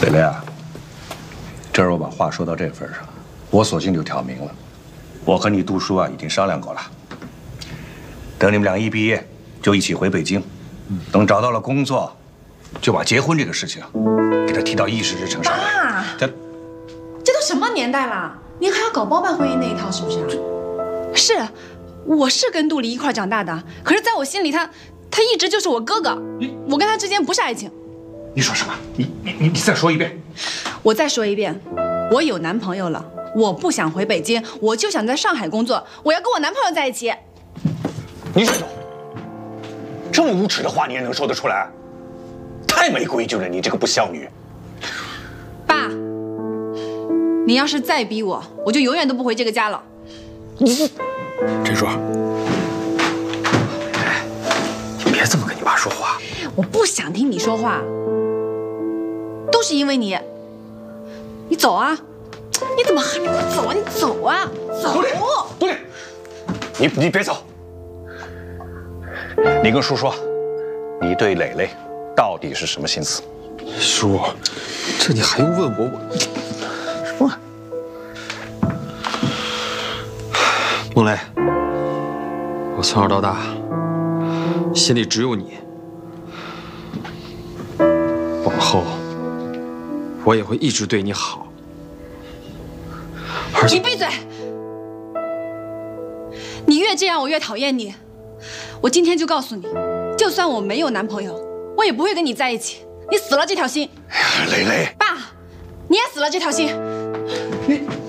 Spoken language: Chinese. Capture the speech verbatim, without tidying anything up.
蕾蕾啊，这儿我把话说到这份上，我索性就挑明了，我和你杜叔啊已经商量过了，等你们俩一毕业就一起回北京，等找到了工作，就把结婚这个事情给他提到议事日程上来。 爸，这这都什么年代了，您还要搞包办婚姻那一套是不是啊？是，我是跟杜离一块长大的，可是在我心里他他一直就是我哥哥，我跟他之间不是爱情。 你说什么？你你你你再说一遍！ 我再说一遍，我有男朋友了，我不想回北京，我就想在上海工作，我要跟我男朋友在一起。 你忍住！这么无耻的话你也能说得出来？太没规矩了，你这个不孝女！ 爸，你要是再逼我，我就永远都不回这个家了。 你珍珠，哎，你别这么跟你爸说话。 我不想听你说话。 都是因为你，你走啊！你怎么还没有走啊？你走啊！走！ 杜丽，杜丽，你你别走！你跟叔说，你对蕾蕾到底是什么心思？ 叔，这你还用问我？我说，孟雷，我从小到大心里只有你，往后。 我也会一直对你好，而且你闭嘴！你越这样，我越讨厌你。我今天就告诉你，就算我没有男朋友，我也不会跟你在一起。你死了这条心！ 哎呀，蕾蕾， 爸，你也死了这条心！ 你。